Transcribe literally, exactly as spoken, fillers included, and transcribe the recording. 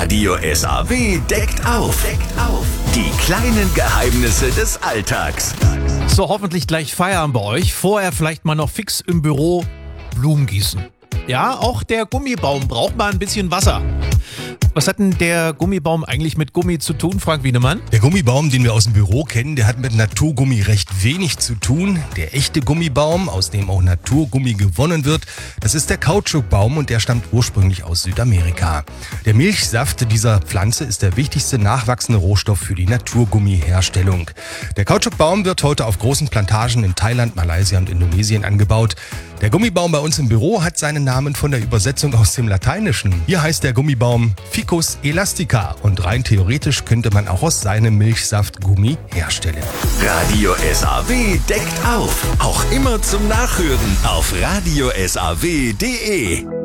Radio S A W deckt auf. Deckt auf. Die kleinen Geheimnisse des Alltags. So, hoffentlich gleich Feierabend bei euch. Vorher vielleicht mal noch fix im Büro Blumen gießen. Ja, auch der Gummibaum braucht mal ein bisschen Wasser. Was hat denn der Gummibaum eigentlich mit Gummi zu tun, Frank Wiedemann? Der Gummibaum, den wir aus dem Büro kennen, der hat mit Naturgummi recht wenig zu tun. Der echte Gummibaum, aus dem auch Naturgummi gewonnen wird, das ist der Kautschukbaum und der stammt ursprünglich aus Südamerika. Der Milchsaft dieser Pflanze ist der wichtigste nachwachsende Rohstoff für die Naturgummiherstellung. Der Kautschukbaum wird heute auf großen Plantagen in Thailand, Malaysia und Indonesien angebaut. Der Gummibaum bei uns im Büro hat seinen Namen von der Übersetzung aus dem Lateinischen. Hier heißt der Gummibaum Ficus elastica und rein theoretisch könnte man auch aus seinem Milchsaft Gummi herstellen. Radio S A W deckt auf. Auch immer zum Nachhören auf radio s a w punkt d e.